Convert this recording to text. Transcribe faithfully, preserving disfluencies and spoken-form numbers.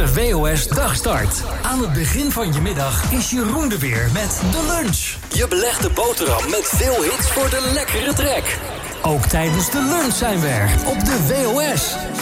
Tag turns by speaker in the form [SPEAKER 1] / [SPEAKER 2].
[SPEAKER 1] De W O S Dagstart. Aan het begin van je middag is Jeroen er weer met de lunch.
[SPEAKER 2] Je belegde boterham met veel hits voor de lekkere trek.
[SPEAKER 1] Ook tijdens de lunch zijn we er op de W O S.